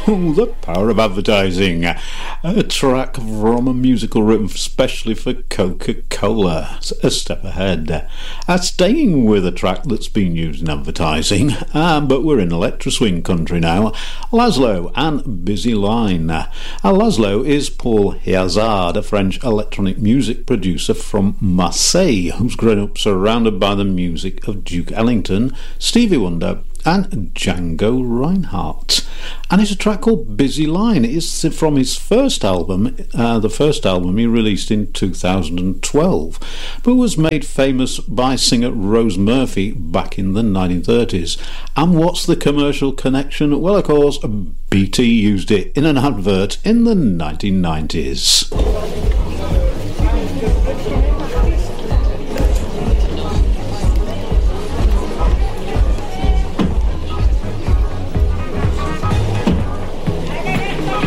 Oh, the power of advertising. A track from a musical written specially for Coca-Cola. A step ahead. Staying with a track that's been used in advertising, but we're in electro swing country now. Laszlo and Busy Line. Laszlo is Paul Hiazard, a French electronic music producer from Marseille, who's grown up surrounded by the music of Duke Ellington, Stevie Wonder and Django Reinhardt. And it's a track called Busy Line. It's from his first album, the first album he released in 2012, but was made famous by singer Rose Murphy back in the 1930s. And what's the commercial connection? Well, of course, BT used it in an advert in the 1990s.